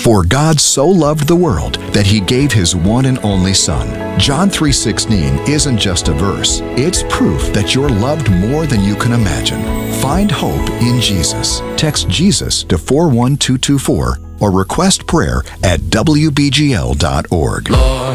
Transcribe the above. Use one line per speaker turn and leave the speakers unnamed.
For God so loved the world that he gave his one and only Son. John 3:16 isn't just a verse. It's proof that you're loved more than you can imagine. Find hope in Jesus. Text Jesus to 41224 or request prayer at wbgl.org.
Lord,